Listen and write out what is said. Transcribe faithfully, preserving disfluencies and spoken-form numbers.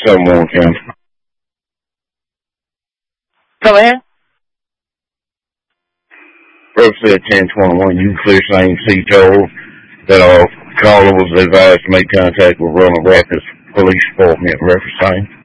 Someone can. Go ahead. Brooke said ten twenty-one, you clear same C told that our caller was advised to make contact with Roanoke Rapids Police Department, reference same.